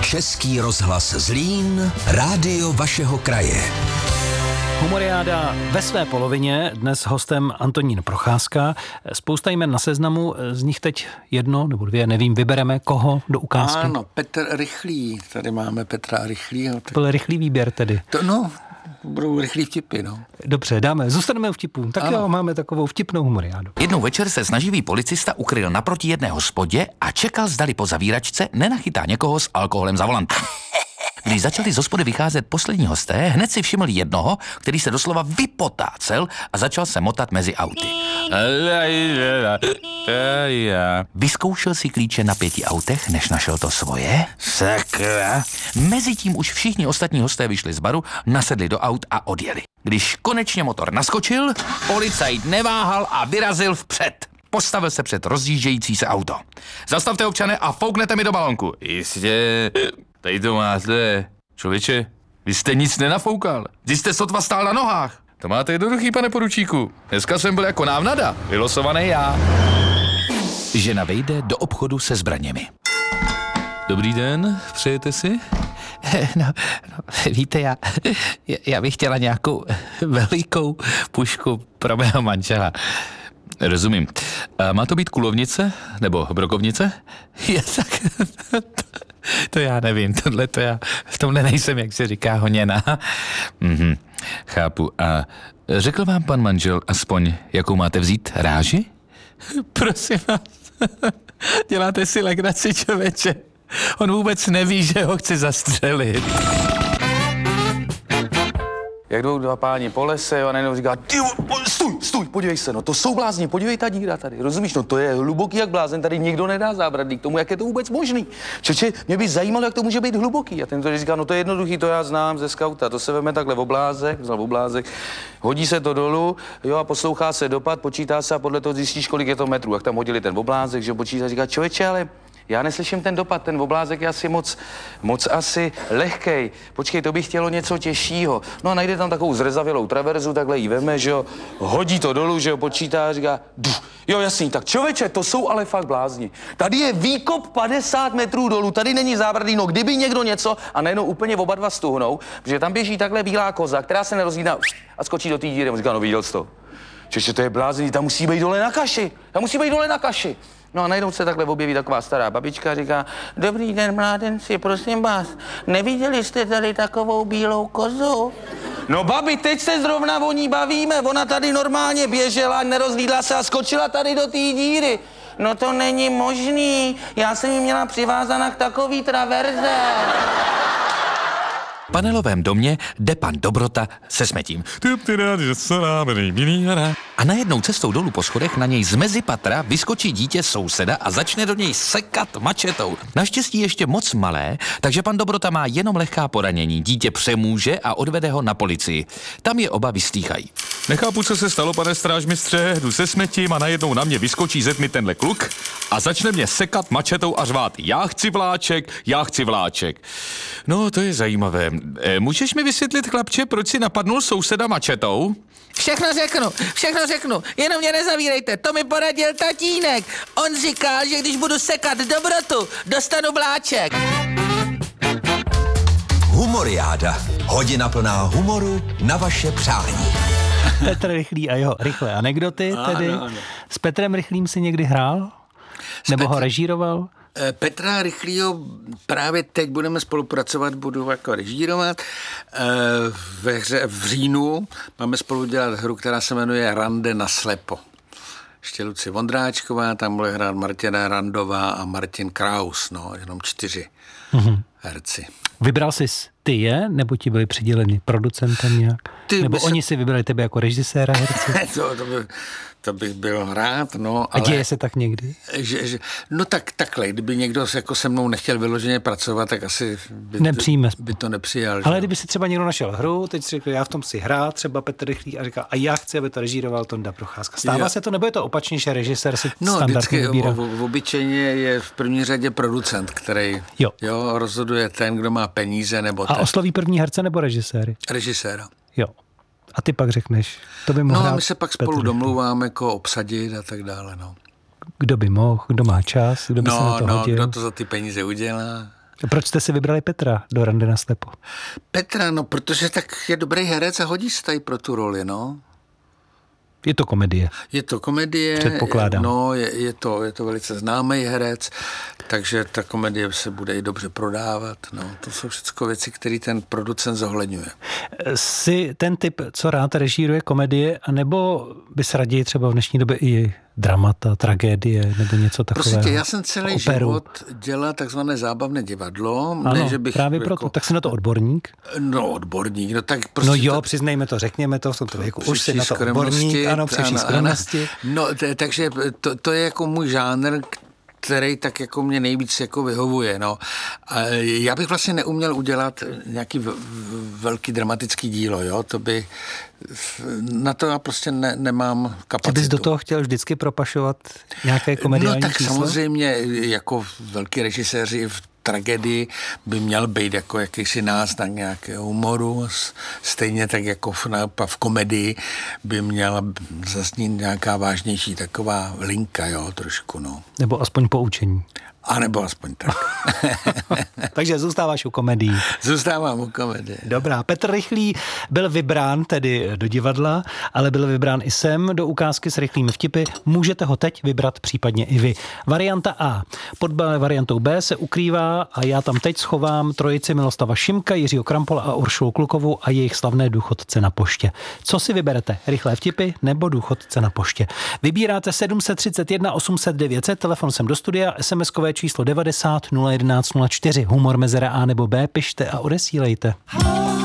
Český rozhlas Zlín, rádio vašeho kraje. Humoriáda ve své polovině, dnes hostem Antonín Procházka. Spousta jmen na seznamu, z nich teď jedno nebo dvě, nevím, vybereme koho do ukázky. Ano, Petr Rychlý, tady máme Petra Rychlýho. Byl rychlý výběr tedy. Budou rychlý vtipy, no. Dobře, zůstaneme u vtipů. Tak ano. Jo, máme takovou vtipnou humoriádu. Jednou večer se snaživý policista ukryl naproti jedné hospodě a čekal, zdali po zavíračce nenachytá někoho s alkoholem za volantem. Když začali z hospody vycházet poslední hosté, hned si všiml jednoho, který se doslova vypotácel a začal se motat mezi auty. Vyzkoušel si klíče na 5 autech, než našel to svoje. Sakra. Mezitím už všichni ostatní hosté vyšli z baru, nasedli do aut a odjeli. Když konečně motor naskočil, policajt neváhal a vyrazil vpřed. Postavil se před rozjíždějící se auto. Zastavte, občane, a fouknete mi do balonku. Jistě, tady to máte. Člověče, vy jste nic nenafoukal. Vy jste sotva stál na nohách. To máte jednoduchý, pane poručíku. Dneska jsem byl jako návnada, vylosovaný já. Žena vejde do obchodu se zbraněmi. Dobrý den, přejete si? No, víte, já bych chtěla nějakou velikou pušku pro mého manžela. Rozumím. A má to být kulovnice? Nebo brokovnice? Tak, to já nevím, v tomhle nejsem, jak se říká, honěna. Chápu. A řekl vám pan manžel aspoň, jakou máte vzít ráži? Prosím vás, děláte si legraci, člověče. On vůbec neví, že ho chci zastřelit. Jak jdou dva páni po lese, a najednou říká, stůj, podívej se, no to jsou blázni, podívej ta díra tady, rozumíš, no to je hluboký jak blázen, tady nikdo nedá zábradlí k tomu, jak je to vůbec možný. Čeče, mě by zajímalo, jak to může být hluboký. A ten to říká, no to je jednoduchý, to já znám ze skauta, to se veme takhle v oblázek, hodí se to dolů, jo, a poslouchá se dopad, počítá se a podle toho zjistíš, kolik je to metrů. Jak tam hodili ten oblázek, že počítá, říká, člověče, ale já neslyším ten dopad, ten oblázek je asi moc asi lehkej. Počkej, to by chtělo něco těžšího. No a najde tam takovou zrezavělou traverzu, takhle jí veme, že jo, hodí to dolů, že jo, počítá, říká, jo, jasný, tak člověče, to jsou ale fakt blázni. Tady je výkop 50 metrů dolů, tady není zábradlí, no kdyby někdo něco a najednou úplně oba dva stuhnou, protože tam běží takhle bílá koza, která se nerozhlídá a skočí do té díry. On říká, no viděl jsi to? Čeče, to je blázni, tam musí být dole na kaši. No a najednou se takhle objeví taková stará babička a říká, dobrý den, mládenci, prosím vás, neviděli jste tady takovou bílou kozu? No babi, teď se zrovna o ní bavíme, ona tady normálně běžela, nerozhlídla se a skočila tady do té díry. No to není možný, já jsem ji měla přivázaná k takový traverze. V panelovém domě jde pan Dobrota se smetím. A najednou cestou dolů po schodech na něj z mezipatra vyskočí dítě souseda a začne do něj sekat mačetou. Naštěstí ještě moc malé, takže pan Dobrota má jenom lehká poranění. Dítě přemůže a odvede ho na policii. Tam je oba vyslýchají. Nechápu, co se stalo, pane strážmistře, jdu se smetím a najednou na mě vyskočí ze tmy tenhle kluk a začne mě sekat mačetou a řvát. Já chci vláček. No, to je zajímavé. Můžeš mi vysvětlit, chlapče, proč si napadnul souseda mačetou? Všechno řeknu, jenom mě nezavírejte, to mi poradil tatínek. On říkal, že když budu sekat Dobrotu, dostanu vláček. Humoriáda. Hodina plná humoru na vaše přání. Petr Rychlý a jeho rychlé anekdoty tedy. Ano. S Petrem Rychlým si někdy hrál? Nebo ho režíroval? Petra Rychlýho právě teď budeme spolupracovat, budu jako režírovat. V říjnu máme spolu dělat hru, která se jmenuje Rande na slepo. Ještě Lucie Vondráčková, tam bude hrát Martina Randová a Martin Kraus, no, jenom 4 herci. Vybral jsi ty je, nebo ti byli přiděleni producentem nějak? Nebo oni si vybrali tebe jako režiséra herce? To bych byl rád, no. A děje se tak někdy? No takhle, kdyby někdo jako se mnou nechtěl vyloženě pracovat, tak asi by to nepřijal. Ale kdyby si třeba někdo našel hru, teď si řekl, já v tom si hrát, třeba Petr Rychlý a říká, a já chci, aby to režíroval Tonda Procházka. Stává se to, nebo je to opačně, že režisér si standardně vybírá? No, obyčejně je v první řadě producent, který rozhoduje ten, kdo má peníze, nebo a osloví první herce nebo režiséry? Režiséra. Jo. A ty pak řekneš, to by mohl. No a my se pak spolu domlouváme, jako obsadit a tak dále, no. Kdo by mohl, kdo má čas, kdo by se na to hodil. Kdo to za ty peníze udělá. Proč jste si vybrali Petra do Randy naslepo? Petra, no, protože tak je dobrý herec a hodí se tady pro tu roli, no. Je to komedie. Je to komedie. Předpokládám. No, je to velice známý herec, takže ta komedie se bude i dobře prodávat. No, to jsou všechno věci, které ten producent zohledňuje. Jsi ten typ, co rád režíruje komedie, anebo bys raději třeba v dnešní době i dramata, tragédie nebo něco takového? Prostě já jsem celý život dělal takzvané zábavné divadlo. Ano, ne, že bych právě jako, proto. Tak jsi na to odborník? No, odborník. No, tak prostě no jo, přiznejme to, řekněme to, v tomto věku. Už jsi na to odborník, ano, při vší skromnosti. No, takže to je jako můj žánr, který tak jako mě nejvíc jako vyhovuje, no. A já bych vlastně neuměl udělat nějaký velký dramatický dílo, jo, to by, na to já prostě nemám kapacitu. Ty bys do toho chtěl vždycky propašovat nějaké komediální No tak číslo? samozřejmě jako velký režiséři v tragédii by měl být jako jakýsi náznak nějakého humoru, stejně tak jako v komedii by měla zaznít nějaká vážnější taková linka, jo, trošku, no. Nebo aspoň poučení. A nebo aspoň tak. Takže zůstáváš u komedií. Zůstávám u komedie. Dobrá. Petr Rychlý byl vybrán tedy do divadla, ale byl vybrán i sem do ukázky s rychlými vtipy. Můžete ho teď vybrat případně i vy. Varianta A. Pod variantou B se ukrývá a já tam teď schovám trojici Miloslava Šimka, Jiřího Krampola a Uršulu Klukovou a jejich slavné Důchodce na poště. Co si vyberete? Rychlé vtipy nebo Důchodce na poště? Vybíráte 731 800 900, telefon sem do studia, SMS-kové číslo 90 011 04. Humor mezera A nebo B pište a odesílejte.